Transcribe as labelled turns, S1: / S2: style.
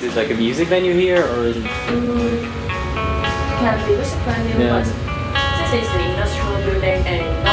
S1: it like a music venue here, or is it?
S2: Can be music venue, but this is the industrial building and